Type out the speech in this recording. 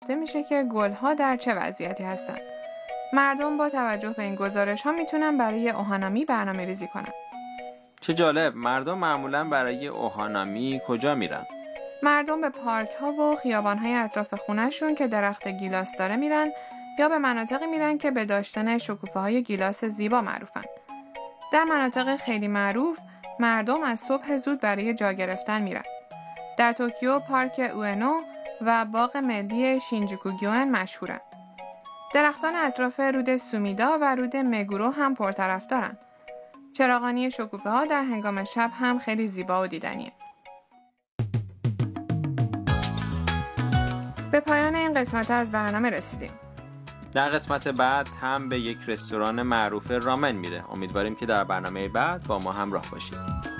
گفته میشه که گل‌ها در چه وضعیتی هستن. مردم با توجه به این گزارش‌ها میتونن برای اوهانامی برنامه‌ریزی کنن. چه جالب، مردم معمولاً برای اوهانامی کجا میرن؟ مردم به پارک‌ها و خیابان‌های اطراف خونه‌شون که درخت گیلاس داره میرن یا به مناطقی میرن که به داشتن شکوفه‌های گیلاس زیبا معروفن. در مناطق خیلی معروف، مردم از صبح زود برای جا گرفتن میرن. در توکیو پارک اوئنو و باغ ملی شینجوکوگیون مشهورن. درختان اطراف رود سومیدا و رود مگورو هم پرطرفدارن. چراغانی شکوفه‌ها در هنگام شب هم خیلی زیبا و دیدنیه. به پایان این قسمت از برنامه رسیدیم. در قسمت بعد هم به یک رستوران معروف رامن میره. امیدواریم که در برنامه بعد با ما همراه باشید.